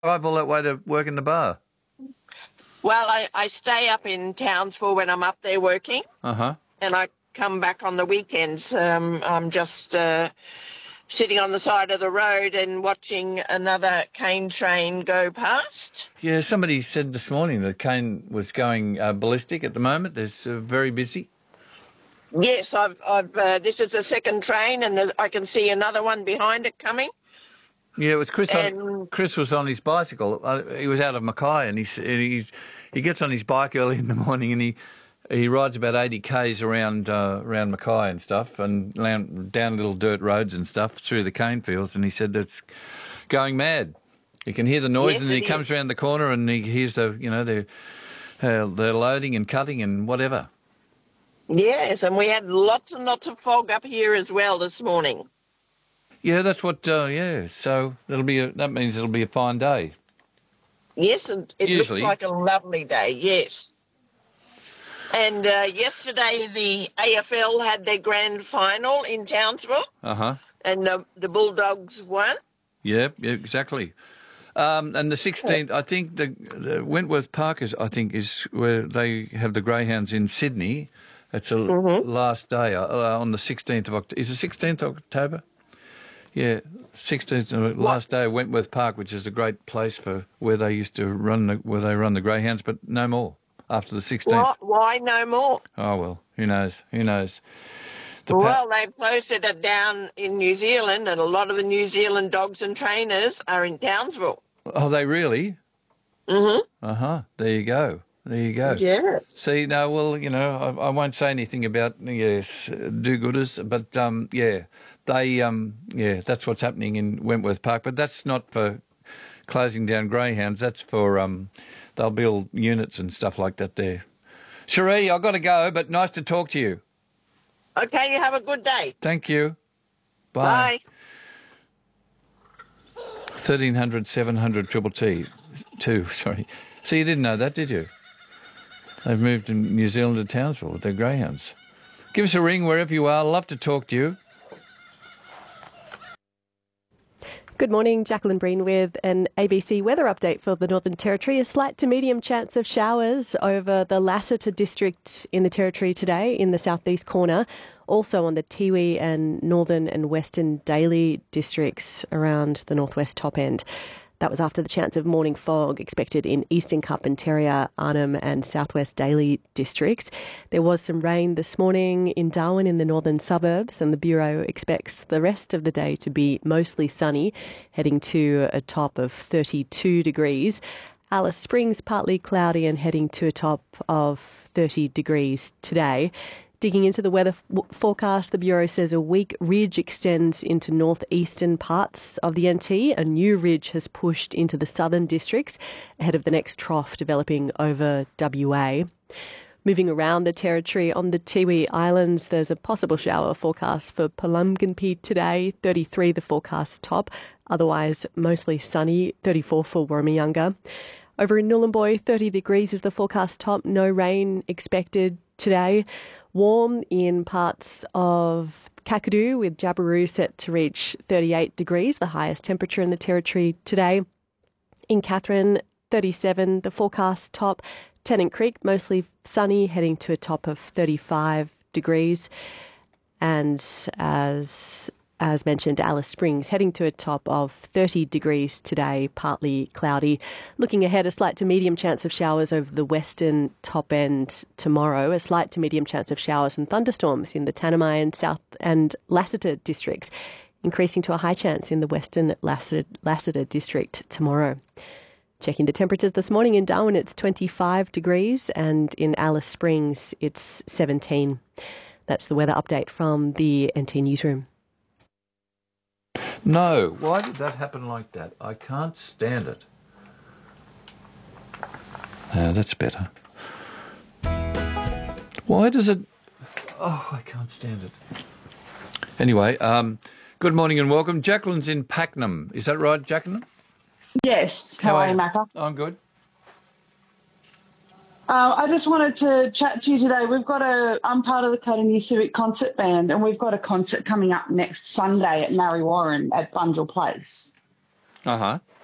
drive all that way to work in the bar? Well, I stay up in Townsville when I'm up there working. Uh-huh. And I come back on the weekends. I'm just sitting on the side of the road and watching another cane train go past. Yeah, somebody said this morning that cane was going ballistic at the moment. It's very busy. Yes, I've this is the second train, and I can see another one behind it coming. Yeah, it was Chris. Chris was on his bicycle. He was out of Mackay, and he gets on his bike early in the morning, and he rides about 80 k's around Mackay and stuff, and down little dirt roads and stuff through the cane fields. And he said that's going mad. You can hear the noise, yes, and then he comes around the corner, and he hears they're loading and cutting and whatever. Yes, and we had lots and lots of fog up here as well this morning. Yeah, that's what. Yeah, so that means it'll be a fine day. Yes, and it looks like a lovely day. Yes. And yesterday the AFL had their grand final in Townsville. Uh-huh. And the Bulldogs won. Yeah, exactly. And the 16th, I think the Wentworth Park is where they have the Greyhounds in Sydney. It's the last day on the 16th of October. Is it 16th of October? Yeah, 16th, last day of Wentworth Park, which is a great place for where they used to run the Greyhounds, but no more after the 16th. Why no more? Oh, well, who knows? Well, they've posted it down in New Zealand, and a lot of the New Zealand dogs and trainers are in Townsville. Oh, they really? Mm-hmm. Uh-huh. There you go. Yes. See, no, well, I won't say anything about, do-gooders, but, that's what's happening in Wentworth Park. But that's not for closing down greyhounds. That's for, they'll build units and stuff like that there. Cherie, I've got to go, but nice to talk to you. Okay, you have a good day. Thank you. Bye. 1300 700 T 2, sorry. So you didn't know that, did you? They've moved in New Zealand to Townsville with their greyhounds. Give us a ring wherever you are. I'd love to talk to you. Good morning, Jacqueline Breen with an ABC weather update for the Northern Territory. A slight to medium chance of showers over the Lassiter district in the Territory today in the southeast corner. Also on the Tiwi and Northern and Western Daly districts around the northwest top end. That was after the chance of morning fog expected in Eastern Carpentaria, Arnhem and Southwest Daly districts. There was some rain this morning in Darwin in the northern suburbs, and the Bureau expects the rest of the day to be mostly sunny, heading to a top of 32 degrees. Alice Springs partly cloudy and heading to a top of 30 degrees today. Digging into the weather forecast, the Bureau says a weak ridge extends into northeastern parts of the NT. A new ridge has pushed into the southern districts ahead of the next trough developing over WA. Moving around the Territory on the Tiwi Islands, there's a possible shower forecast for Palumganpi today, 33 the forecast top, otherwise mostly sunny, 34 for Warramayunga. Over in Nhulunbuy, 30 degrees is the forecast top, no rain expected today. Warm in parts of Kakadu with Jabiru set to reach 38 degrees, the highest temperature in the Territory today. In Katherine, 37, the forecast top. Tennant Creek, mostly sunny, heading to a top of 35 degrees. And as mentioned, Alice Springs heading to a top of 30 degrees today, partly cloudy. Looking ahead, a slight to medium chance of showers over the western top end tomorrow. A slight to medium chance of showers and thunderstorms in the Tanami and South and Lassiter districts, increasing to a high chance in the western Lassiter district tomorrow. Checking the temperatures this morning in Darwin, it's 25 degrees, and in Alice Springs, it's 17. That's the weather update from the NT Newsroom. No, why did that happen like that? I can't stand it. That's better. Why does it... Oh, I can't stand it. Anyway, good morning and welcome. Jacqueline's in Pakenham. Is that right, Jacqueline? Yes. How are you, Macca? I'm good. I just wanted to chat to you today. I'm part of the Cutting Civic Concert Band, and we've got a concert coming up next Sunday at Narre Warren at Bunjil Place. Uh-huh.